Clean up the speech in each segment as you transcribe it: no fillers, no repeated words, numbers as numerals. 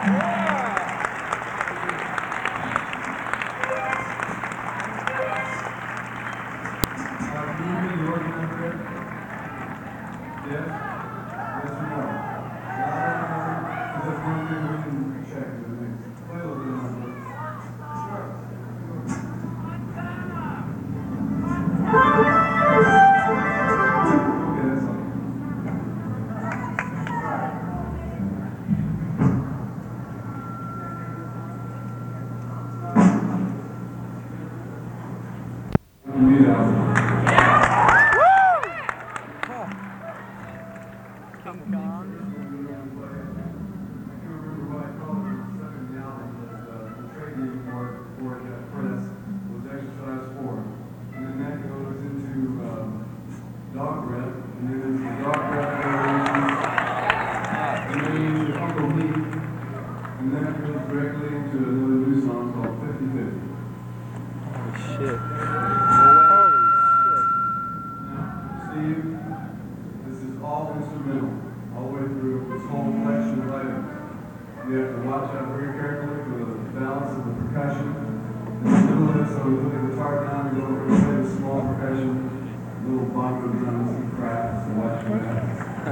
Dog breath, and then there's the dog breath variations, and then into Uncle Meat, and then it goes directly into another new song called 50/50. Holy shit. Now, Steve, this is all instrumental, all the way through this whole collection of items. You have to watch out very carefully for the balance of the percussion. In the middle of it, so we put the guitar down and go over and play the small percussion. Little bongo drums and cracks, so watch for that.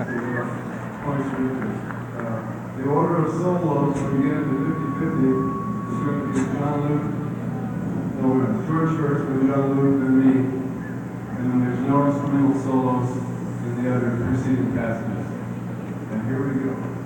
The order of solos when you get into 50/50 is going to be John Luke, George first, then John Luke, then me, and then there's no instrumental solos in the other preceding passages. And here we go.